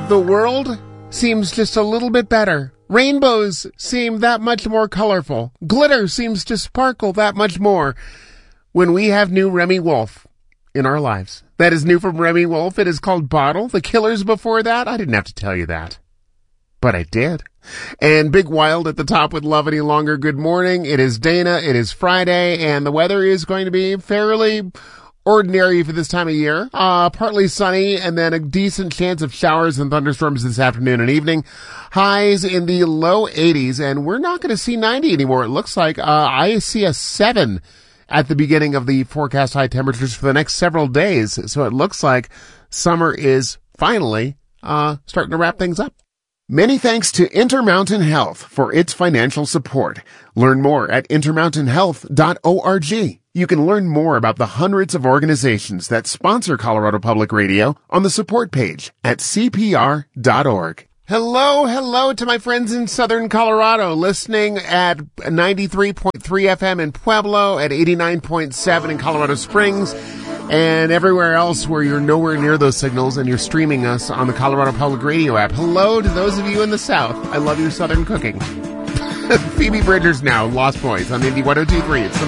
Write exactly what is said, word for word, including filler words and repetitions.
The world seems just a little bit better. Rainbows seem that much more colorful. Glitter seems to sparkle that much more when we have new Remy Wolf in our lives. That is new from Remy Wolf. It is called Bottle. The Killers before that, I didn't have to tell you that, but I did. And Big Wild at the top with Love Any Longer. Good morning. It is Dana. It is Friday, and the weather is going to be fairly ordinary for this time of year. Uh, partly sunny, and then a decent chance of showers and thunderstorms this afternoon and evening. Highs in the low eighties, and we're not going to see ninety anymore. It looks like uh, I see a seven at the beginning of the forecast high temperatures for the next several days. So it looks like summer is finally uh, starting to wrap things up. Many thanks to Intermountain Health for its financial support. Learn more at intermountain health dot org. You can learn more about the hundreds of organizations that sponsor Colorado Public Radio on the support page at c p r dot org. Hello, hello to my friends in Southern Colorado, listening at ninety-three point three F M in Pueblo, at eighty-nine point seven in Colorado Springs, and everywhere else where you're nowhere near those signals and you're streaming us on the Colorado Public Radio app. Hello to those of you in the South. I love your Southern cooking. Phoebe Bridgers now, Lost Boys on Indy one oh two point three. It's the